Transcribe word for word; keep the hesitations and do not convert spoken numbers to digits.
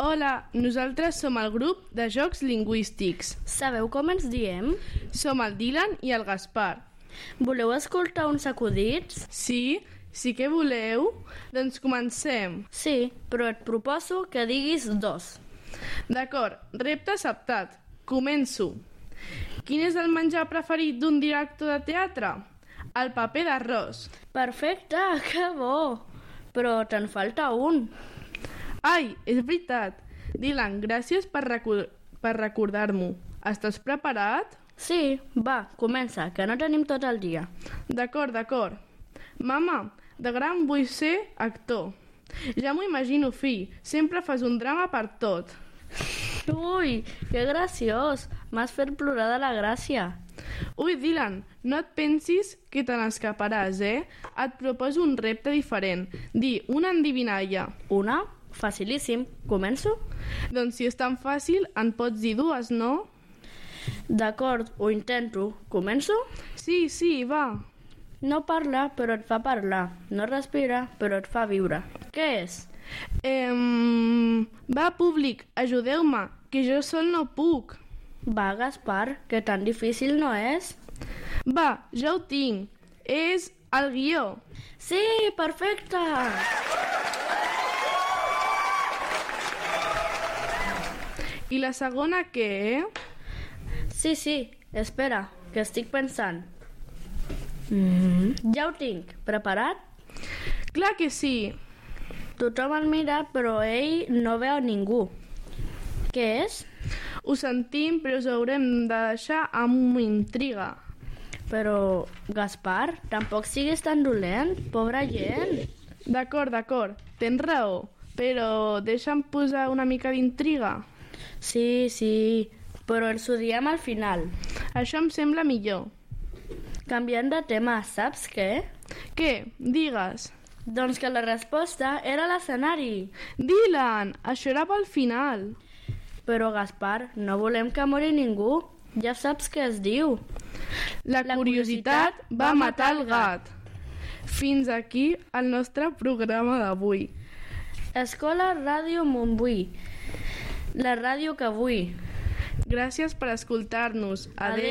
Hola, nosaltres som el grup de Jocs Lingüístics. Sabeu com ens diem? Som el Dylan i el Gaspar. Voleu escoltar uns acudits? Sí? Sí que voleu? Doncs comencem. Sí, però et proposo que diguis dos. D'acord, repte acceptat. Començo. Quin és el menjar preferit d'un director de teatre? El paper d'arròs. Perfecte, que bo! Però te'n falta un. Ai, és veritat. Dylan, gràcies per, recu- per recordar-m'ho. Estàs preparat? Sí, va, comença, que no tenim tot el dia. D'acord, d'acord. Mama, de gran vull ser actor. Ja m'ho imagino, fill. Sempre fas un drama per tot. Ui, que graciós! M'has fet plorar de la gràcia. Ui, Dylan, no et pensis que te n'escaparàs, eh? Et proposo un repte diferent. Di una endivinalla. Una? Facilíssim. Començo? Doncs si és tan fàcil, en pots dir dues, no? D'acord, ho intento. Començo? Sí, sí, va. No parla, però et fa parlar. No respira, però et fa viure. Què és? Ehm... Va, públic, ajudeu-me, que jo sol no puc. Va, Gaspar, que tan difícil no és. Va, ja ho tinc. És el guió. Sí, perfecte! I la segona què? Sí, sí, espera, que estic pensant. Mm, ja ho tinc. Preparat? Clar que sí. Tothom el mira, però ell no veu ningú. Què és? Ho sentim, però us haurem de deixar amb intriga. Però, Gaspar, tampoc siguis tan dolent, pobra gent. D'acord, d'acord, tens raó, però deixa'm posar una mica d'intriga. Sí, sí, però ens ho diem al final. Això em sembla millor. Canviant de tema, saps què? Què? Digues. Doncs que la resposta era l'escenari. Dylan, això era pel final. Però, Gaspar, no volem que mori ningú. Ja saps què es diu. La, la curiositat va matar el gat. Fins aquí el nostre programa d'avui. Escola Ràdio Montbui. La ràdio que vull. Gràcies per escoltar-nos. Adéu.